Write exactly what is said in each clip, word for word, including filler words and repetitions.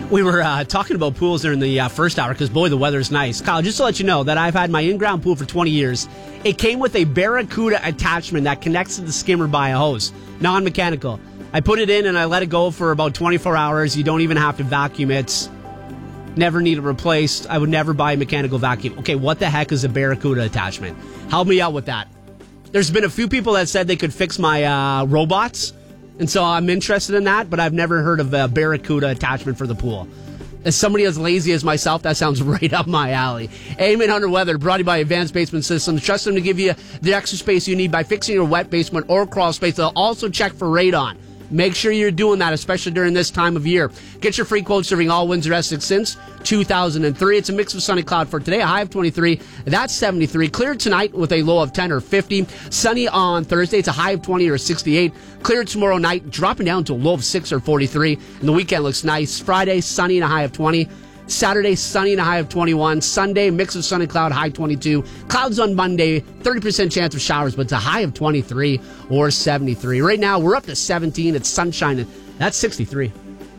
We were uh, talking about pools during the uh, first hour because, boy, the weather's nice. Kyle, just to let you know that I've had my in-ground pool for twenty years. It came with a Barracuda attachment that connects to the skimmer by a hose, non-mechanical. I put it in and I let it go for about twenty-four hours. You don't even have to vacuum it. Never need it replaced. I would never buy a mechanical vacuum. Okay, what the heck is a Barracuda attachment? Help me out with that. There's been a few people that said they could fix my uh, robots. And so I'm interested in that, but I've never heard of a Barracuda attachment for the pool. As somebody as lazy as myself, that sounds right up my alley. A M eight hundred Weather, brought to you by Advanced Basement Systems. Trust them to give you the extra space you need by fixing your wet basement or crawl space. They'll also check for radon. Make sure you're doing that, especially during this time of year. Get your free quote serving all Windsor Essex since two thousand three. It's a mix of sunny cloud for today, a high of twenty-three. That's seventy-three. Clear tonight with a low of ten or fifty. Sunny on Thursday. It's a high of twenty or sixty-eight. Clear tomorrow night, dropping down to a low of six or forty-three. And the weekend looks nice. Friday, sunny and a high of twenty. Saturday, sunny and a high of twenty-one. Sunday, mix of sunny cloud, high twenty-two. Clouds on Monday, thirty percent chance of showers, but it's a high of twenty-three or seventy-three. Right now, we're up to seventeen. It's sunshine, and that's sixty-three.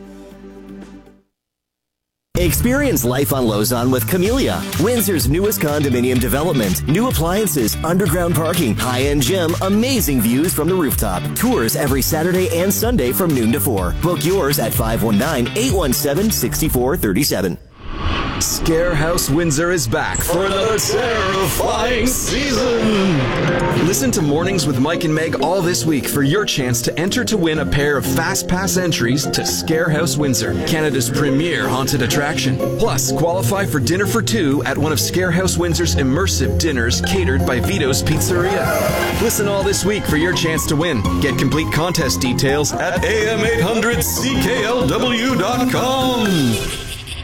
Experience life on Lozon with Camellia, Windsor's newest condominium development. New appliances, underground parking, high-end gym, amazing views from the rooftop. Tours every Saturday and Sunday from noon to four. Book yours at five one nine, eight one seven, six four three seven. Scare House Windsor is back for another terrifying season. Listen to Mornings with Mike and Meg all this week for your chance to enter to win a pair of Fast Pass entries to Scare House Windsor, Canada's premier haunted attraction. Plus, qualify for dinner for two at one of Scare House Windsor's immersive dinners catered by Vito's Pizzeria. Listen all this week for your chance to win. Get complete contest details at A M eight hundred C K L W dot com.